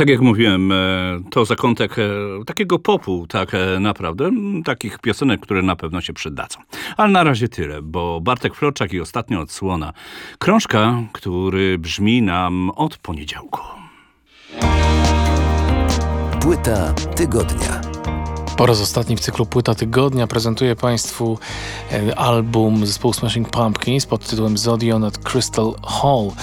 Tak jak mówiłem, to zakątek takiego popu, tak naprawdę, takich piosenek, które na pewno się przydadzą. Ale na razie tyle, bo Bartek Florczak i ostatnia odsłona krążka, który brzmi nam od poniedziałku. Płyta tygodnia. Po raz ostatni w cyklu Płyta Tygodnia prezentuję Państwu album zespołu Smashing Pumpkins pod tytułem Zodion at Crystal Hall.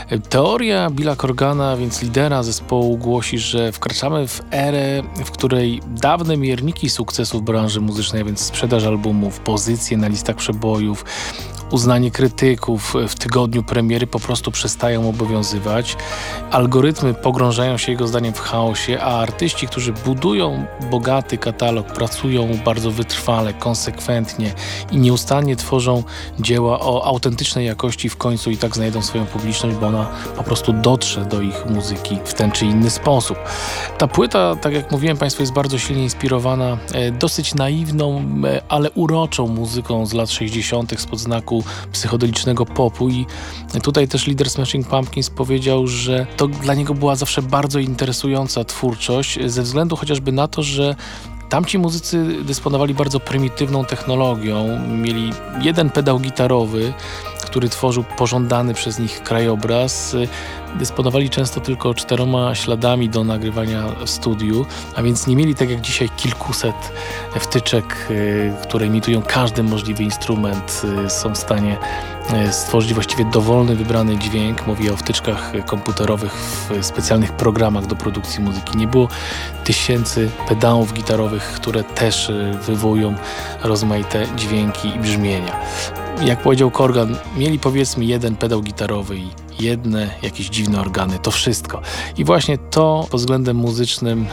Teoria Billa Corgana, więc lidera zespołu, głosi, że wkraczamy w erę, w której dawne mierniki sukcesu w branży muzycznej, a więc sprzedaż albumów, pozycje na listach przebojów, uznanie krytyków w tygodniu premiery po prostu przestają obowiązywać. Algorytmy pogrążają się jego zdaniem w chaosie, a artyści, którzy budują bogaty katalog, pracują bardzo wytrwale, konsekwentnie i nieustannie tworzą dzieła o autentycznej jakości, w końcu i tak znajdą swoją publiczność, bo ona po prostu dotrze do ich muzyki w ten czy inny sposób. Ta płyta, tak jak mówiłem Państwu, jest bardzo silnie inspirowana dosyć naiwną, ale uroczą muzyką z lat 60. spod znaku psychodelicznego popu i tutaj też lider Smashing Pumpkins powiedział, że to dla niego była zawsze bardzo interesująca twórczość ze względu chociażby na to, że tamci muzycy dysponowali bardzo prymitywną technologią. Mieli jeden pedał gitarowy, który tworzył pożądany przez nich krajobraz. Dysponowali często tylko 4 śladami do nagrywania w studiu, a więc nie mieli tak jak dzisiaj kilkuset wtyczek, które imitują każdy możliwy instrument. Są w stanie stworzyć właściwie dowolny, wybrany dźwięk. Mówię o wtyczkach komputerowych w specjalnych programach do produkcji muzyki. Nie było tysięcy pedałów gitarowych, które też wywołują rozmaite dźwięki i brzmienia. Jak powiedział Corgan, mieli powiedzmy jeden pedał gitarowy i jedne jakieś dziwne organy, to wszystko. I właśnie to pod względem muzycznym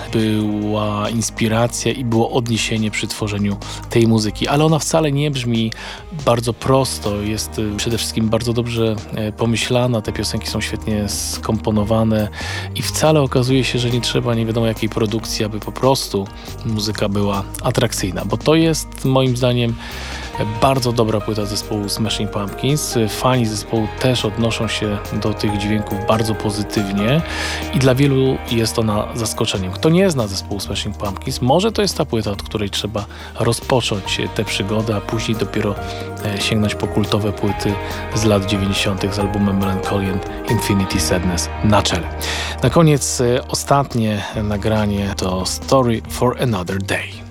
była inspiracja i było odniesienie przy tworzeniu tej muzyki. Ale ona wcale nie brzmi bardzo prosto, jest przede wszystkim bardzo dobrze pomyślana, te piosenki są świetnie skomponowane i wcale okazuje się, że nie trzeba nie wiadomo jakiej produkcji, aby po prostu muzyka była atrakcyjna, bo to jest moim zdaniem bardzo dobra płyta zespołu Smashing Pumpkins. Fani zespołu też odnoszą się do tych dźwięków bardzo pozytywnie i dla wielu jest ona zaskoczeniem. Kto nie zna zespołu Smashing Pumpkins, może to jest ta płyta, od której trzeba rozpocząć tę przygodę, a później dopiero sięgnąć po kultowe płyty z lat 90. z albumem Melancholy and Infinity Sadness na czele. Na koniec ostatnie nagranie to Story for Another Day.